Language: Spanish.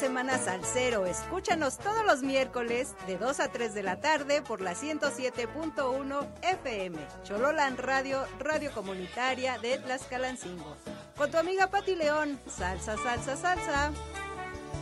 semana salsero. Escúchanos todos los miércoles de 2 a 3 de la tarde por la 107.1 FM. Chololan Radio, radio comunitaria de Tlaxcalancingo. Con tu amiga Pati León. Salsa, salsa, salsa.